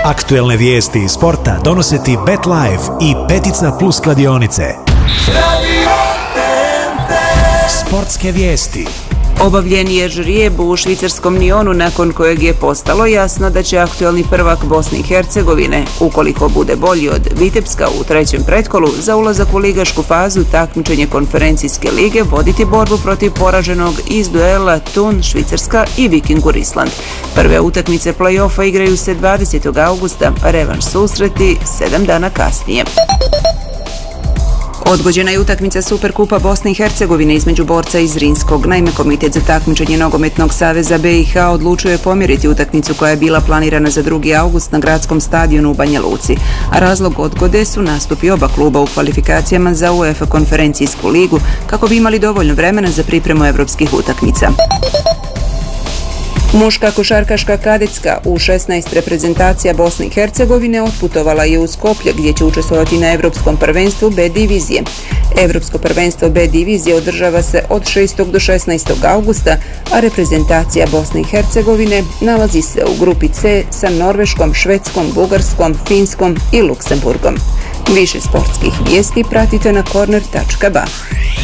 Aktuelne vijesti iz sporta donose ti BetLife i Petica Plus kladionice. Sportske vijesti. Obavljen je žrijeb u švicarskom Nyonu nakon kojeg je postalo jasno da će aktuelni prvak Bosne i Hercegovine, ukoliko bude bolji od Vitebska u trećem pretkolu, za ulazak u ligašku fazu takmičenje konferencijske lige voditi borbu protiv poraženog iz duela Thun Švicarska i Vikingur Island. Prve utakmice play-offa igraju se 20. augusta, revanš susreti 7 dana kasnije. Odgođena je utakmica Superkupa Bosne i Hercegovine između borca iz Zrinskog. Naime, Komitet za takmičenje Nogometnog saveza BiH odlučio je pomjeriti utakmicu koja je bila planirana za 2. august na gradskom stadionu u Banja Luci. A razlog odgode su nastupi oba kluba u kvalifikacijama za UEFA konferencijsku ligu kako bi imali dovoljno vremena za pripremu evropskih utakmica. Muška košarkaška kadetska u 16 reprezentacija Bosne i Hercegovine otputovala je u Skoplje gdje će učestvovati na Evropskom prvenstvu B divizije. Evropsko prvenstvo B divizije održava se od 6. do 16. augusta, a reprezentacija Bosne i Hercegovine nalazi se u grupi C sa Norveškom, Švedskom, Bugarskom, Finskom i Luksemburgom. Više sportskih vijesti pratite na corner.ba.